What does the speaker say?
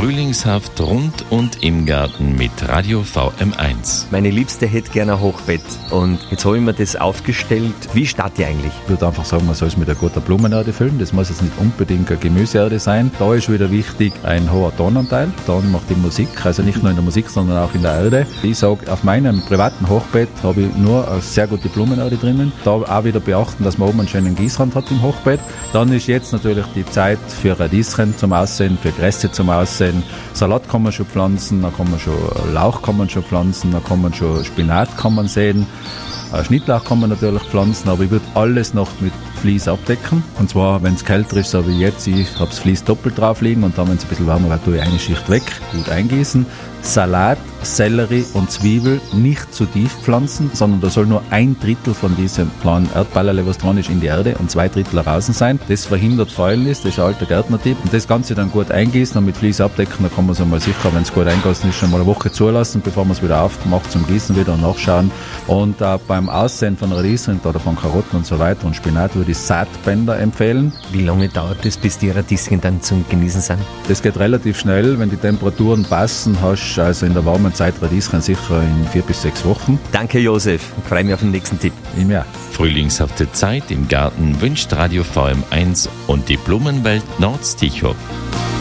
Frühlingshaft rund und im Garten mit Radio VM1. Meine Liebste hätte gerne ein Hochbett und jetzt habe ich mir das aufgestellt. Wie starte ich eigentlich? Ich würde einfach sagen, man soll es mit einer guten Blumenerde füllen. Das muss jetzt nicht unbedingt eine Gemüseerde sein. Da ist wieder wichtig ein hoher Tonanteil. Ton macht die Musik, also nicht nur in der Musik, sondern auch in der Erde. Ich sage, auf meinem privaten Hochbett habe ich nur eine sehr gute Blumenerde drinnen. Da auch wieder beachten, dass man oben einen schönen Gießrand hat im Hochbett. Dann ist jetzt natürlich die Zeit für Radieschen zum Aussehen, für Gräste zum Aussehen. Salat kann man schon pflanzen, dann kann man schon Lauch kann man schon pflanzen, dann kann man schon Spinat kann man säen. Schnittlauch kann man natürlich pflanzen, aber ich würde alles noch mit Vlies abdecken. Und zwar, wenn es kälter ist, so wie jetzt, ich habe das Vlies doppelt drauf liegen und dann, wenn es ein bisschen wärmer wird, tue ich eine Schicht weg, gut eingießen. Salat, Sellerie und Zwiebel nicht zu tief pflanzen, sondern da soll nur 1/3 von diesem kleinen Erdballerle, was dran ist, in die Erde und 2/3 draußen sein. Das verhindert Fäulnis, das ist ein alter Gärtnertipp. Und das Ganze dann gut eingießen und mit Vlies abdecken, dann kann man es einmal sicher, wenn es gut eingegossen ist, schon mal eine Woche zulassen, bevor man es wieder aufmacht zum Gießen wieder und nachschauen. Und beim Aussehen von Radieschen oder von Karotten und so weiter und Spinat würde ich Saatbänder empfehlen. Wie lange dauert es, bis die Radieschen dann zum Genießen sind? Das geht relativ schnell, wenn die Temperaturen passen, hast also in der warmen Zeit Radieschen sicher in 4 bis 6 Wochen. Danke Josef, ich freue mich auf den nächsten Tipp. Ich mir. Frühlingshafte Zeit im Garten wünscht Radio VM1 und die Blumenwelt Nordstichhof.